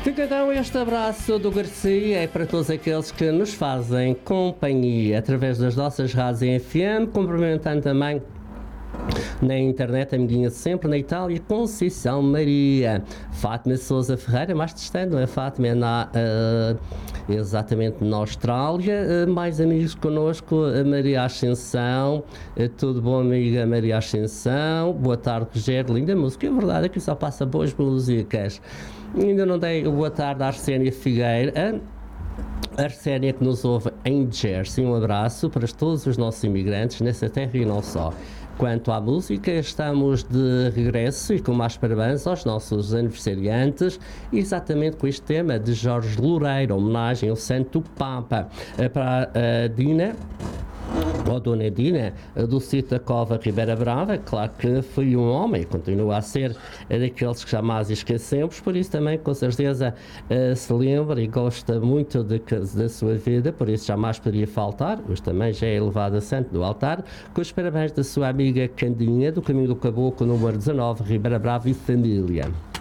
Fica então este abraço do Garcia é para todos aqueles que nos fazem companhia através das nossas rádios em FM, cumprimentando também na internet, amiguinha sempre na Itália, Conceição Maria, Fátima Sousa Ferreira, mais distante, não é? Fátima é exatamente na Austrália. Mais amigos connosco, a Maria Ascensão. Tudo bom, amiga Maria Ascensão? Boa tarde, Rogério, linda música. É verdade, aqui só passa boas músicas. Ainda não dei boa tarde à Arsénia Figueira. A Arsénia que nos ouve em Jersey. Um abraço para todos os nossos imigrantes nessa terra e não só. Quanto à música, estamos de regresso e com mais parabéns aos nossos aniversariantes, exatamente com este tema de Jorge Loureiro, homenagem ao Santo Papa. Para a Dina, ou Dona Dina, do sítio da Cova Ribeira Brava, claro que foi um homem, continua a ser daqueles que jamais esquecemos, por isso também com certeza se lembra e gosta muito da sua vida, por isso jamais poderia faltar, hoje também já é elevado a santo do altar, com os parabéns da sua amiga Candinha, do Caminho do Caboclo, número 19, Ribeira Brava e família.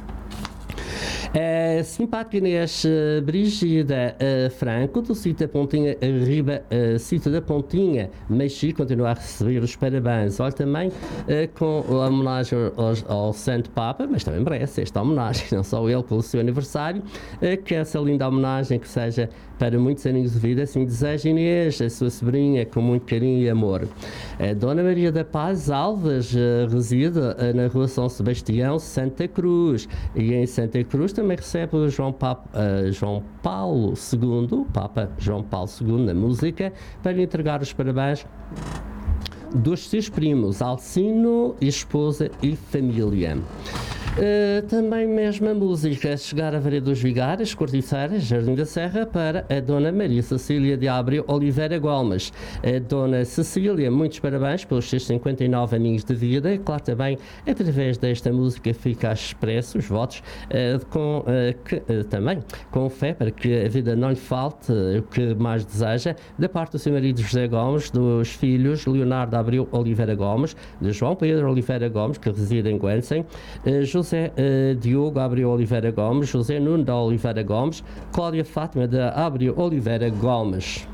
Simpática Inês Brigida Franco, do sítio da Pontinha sítio da Pontinha, Mexi, continua a receber os parabéns. Olha, também com a homenagem ao Santo Papa, mas também merece esta homenagem, não só ele pelo seu aniversário, que essa linda homenagem que seja para muitos anos de vida, assim deseja Inês, a sua sobrinha, com muito carinho e amor. Dona Maria da Paz Alves reside na rua São Sebastião, Santa Cruz, e em Santa Cruz também recebe o João Paulo II, o Papa João Paulo II, na música, para lhe entregar os parabéns dos seus primos, Alcino, esposa e família. Também mesma música, chegar a Veredas dos Vigários, Corticeiras, Jardim da Serra, para a Dona Maria Cecília de Abreu Oliveira Gomes. A Dona Cecília, muitos parabéns pelos seus 59 aninhos de vida, e claro, também através desta música fica expresso os votos também com fé para que a vida não lhe falte o que mais deseja, da parte do seu marido José Gomes, dos filhos Leonardo Abreu Oliveira Gomes, de João Pedro Oliveira Gomes, que reside em Guansem, José Diogo Abreu Oliveira Gomes, José Nuno da Oliveira Gomes, Cláudia Fátima da Abreu Oliveira Gomes.